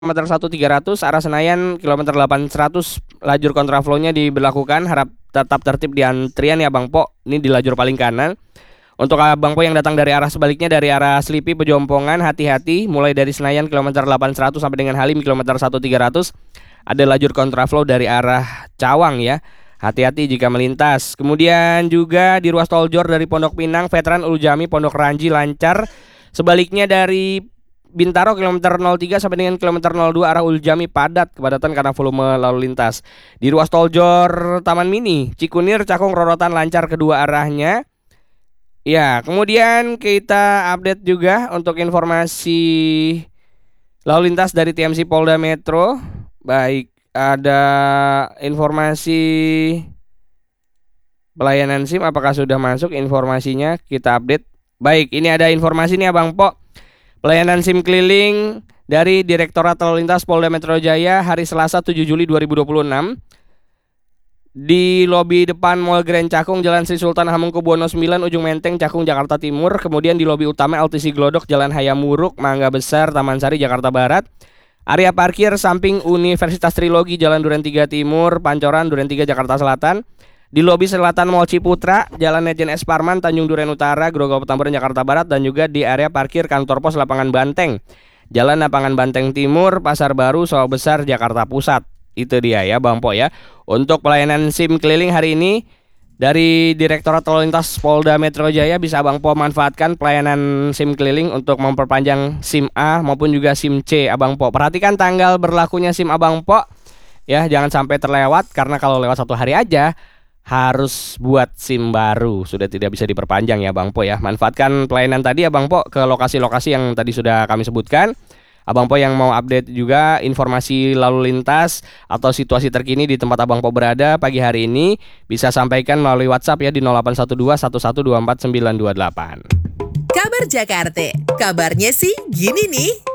kilometer 1300 arah Senayan kilometer 800 lajur kontraflow-nya diberlakukan, harap tetap tertib di antrian ya Bang Po. Ini di lajur paling kanan. Untuk Abang Po yang datang dari arah sebaliknya dari arah Selipi Pejompongan, hati-hati mulai dari Senayan kilometer 800 sampai dengan Halim kilometer 1300 ada lajur kontraflow dari arah Cawang ya. Hati-hati jika melintas. Kemudian juga di ruas tol Jor dari Pondok Pinang, Veteran Ulu Jami, Pondok Ranji lancar. Sebaliknya dari Bintaro kilometer 03 sampai dengan kilometer 02 arah Ulu Jami padat, kepadatan karena volume lalu lintas. Di ruas tol Jor Taman Mini, Cikunir, Cakung, Rorotan lancar kedua arahnya. Ya, kemudian kita update juga untuk informasi lalu lintas dari TMC Polda Metro. Baik, ada informasi pelayanan SIM apakah sudah masuk informasinya, kita update. Baik, ini ada informasi nih Abang Po. Pelayanan SIM keliling dari Direktorat Lalu Lintas Polda Metro Jaya hari Selasa 7 Juli 2026 di lobi depan Mall Grand Cakung, Jalan Sri Sultan Hamengkubuwono 9, Ujung Menteng, Cakung, Jakarta Timur. Kemudian di lobi utama LTC Glodok, Jalan Hayamuruk, Mangga Besar, Taman Sari, Jakarta Barat. Area parkir samping Universitas Trilogi, Jalan Duren 3 Timur, Pancoran, Duren 3, Jakarta Selatan. Di lobi selatan Mall Ciputra, Jalan Lejen S. Parman, Tanjung Duren Utara, Grogol Petamburan, Jakarta Barat. Dan juga di area parkir kantor pos Lapangan Banteng, Jalan Lapangan Banteng Timur, Pasar Baru, Sawah Besar, Jakarta Pusat. Itu dia ya Bang Po ya. Untuk pelayanan SIM keliling hari ini dari Direktorat Lalu Lintas Polda Metro Jaya, bisa Abang Po manfaatkan pelayanan SIM keliling untuk memperpanjang SIM A maupun juga SIM C Abang Po. Perhatikan tanggal berlakunya SIM Abang Po ya, jangan sampai terlewat, karena kalau lewat 1 hari aja harus buat SIM baru, sudah tidak bisa diperpanjang ya Bang Po ya. Manfaatkan pelayanan tadi Abang Po ke lokasi-lokasi yang tadi sudah kami sebutkan. Abang Po yang mau update juga informasi lalu lintas atau situasi terkini di tempat Abang Po berada pagi hari ini, bisa sampaikan melalui WhatsApp ya di 0812 1124 928. Kabar Jakarta, kabarnya sih gini nih.